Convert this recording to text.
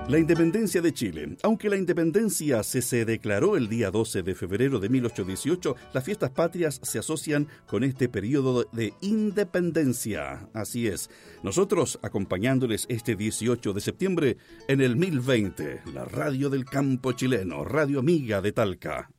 La independencia de Chile. Aunque la independencia se declaró el día 12 de febrero de 1818, las fiestas patrias se asocian con este periodo de independencia. Así es, nosotros acompañándoles este 18 de septiembre en el 1020, la radio del campo chileno, radio amiga de Talca.